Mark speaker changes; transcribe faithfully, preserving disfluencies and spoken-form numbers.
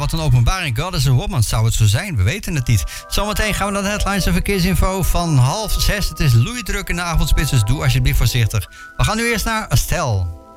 Speaker 1: wat een openbaring. God is a woman, zou het zo zijn? We weten het niet. Zometeen gaan we naar de headlines en verkeersinfo van half zes. Het is loeidruk in de avondspits, dus doe alsjeblieft voorzichtig. We gaan nu eerst naar Estelle.